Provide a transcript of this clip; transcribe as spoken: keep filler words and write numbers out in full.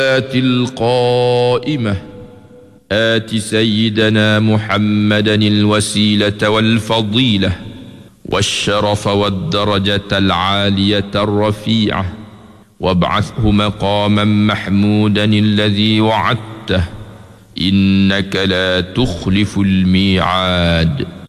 القائمة آت سيدنا محمدا الوسيلة والفضيلة والشرف والدرجة العالية الرفيعة وابعثه مقاما محمودا الذي وعدته إنك لا تخلف الميعاد.